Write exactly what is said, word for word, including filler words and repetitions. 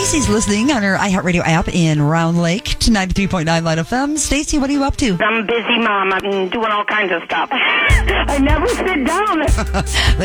Stacey's listening on her iHeartRadio app in Round Lake to ninety-three point nine Light F M. Stacey, what are you up to? I'm a busy mom. I'm doing all kinds of stuff. I never sit down.